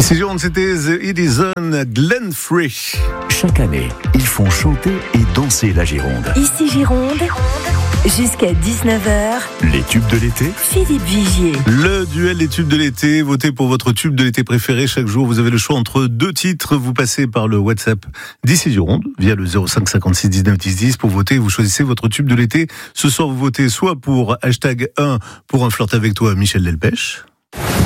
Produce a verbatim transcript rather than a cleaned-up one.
C'est Gironde, c'était The Edison, Glenn Frey. Chaque année, ils font chanter et danser la Gironde. Ici Gironde, jusqu'à dix-neuf heures, Les tubes de l'été, Philippe Vigier. Le duel des tubes de l'été. Votez pour votre tube de l'été préféré. Chaque jour, vous avez le choix entre deux titres. Vous passez par le WhatsApp d'Ici Gironde via le zéro cinq cinquante-six dix-neuf dix dix pour voter. Vous choisissez votre tube de l'été. Ce soir, vous votez soit pour hashtag un pour un flirt avec toi, Michel Delpech.